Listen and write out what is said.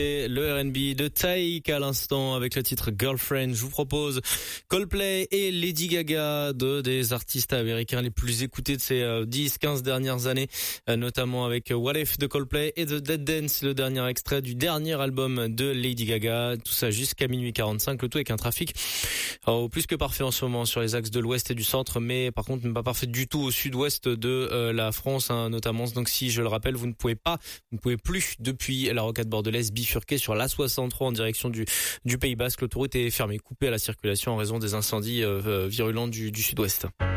Et le R&B de Taïk à l'instant avec le titre Girlfriend. Je vous propose Coldplay et Lady Gaga, deux des artistes américains les plus écoutés de ces 10-15 dernières années, notamment avec What If de Coldplay et The Dead Dance, le dernier extrait du dernier album de Lady Gaga. Tout ça jusqu'à minuit 45, le tout avec un trafic plus que parfait en ce moment sur les axes de l'ouest et du centre, mais par contre pas parfait du tout au sud-ouest de la France, notamment. Donc si je le rappelle, vous ne pouvez plus depuis la rocade bordelaise bifurquer sur l'A63 en direction du Pays Basque. L'autoroute est fermée, coupée à la circulation en raison des incendies virulents du sud-ouest.